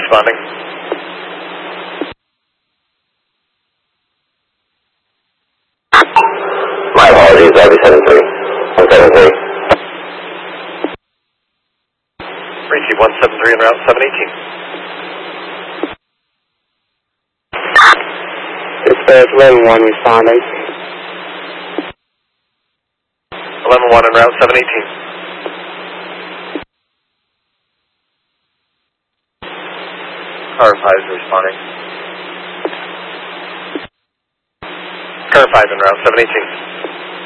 responding. My apologies, RV73. 173. Receive 173 en route 718. Dispatch 11-1 responding. 11-1 en route 718. Car 5 is responding. Car 5 en route 718.